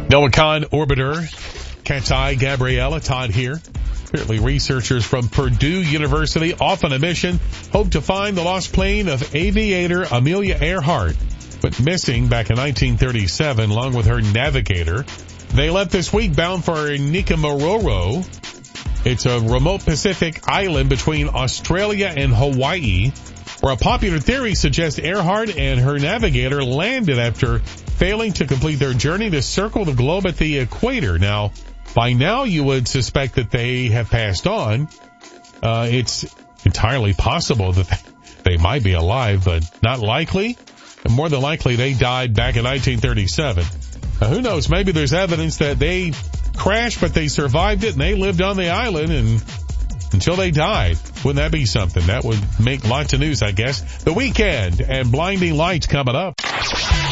NOAA orbiter Cat's-Eye Gabriella, Todd here. Apparently researchers from Purdue University off on a mission hope to find the lost plane of aviator Amelia Earhart, but missing back in 1937 along with her navigator. They left this week bound for Nikumaroro. It's a remote Pacific island between Australia and Hawaii, where a popular theory suggests Earhart and her navigator landed after failing to complete their journey to circle the globe at the equator. Now, by now you would suspect that they have passed on. It's entirely possible that they might be alive, but not likely. And more than likely they died back in 1937. Now, who knows? Maybe there's evidence that they crashed, but they survived it and they lived on the island and until they died. Wouldn't that be something? That would make lots of news, I guess. The weekend and blinding lights coming up.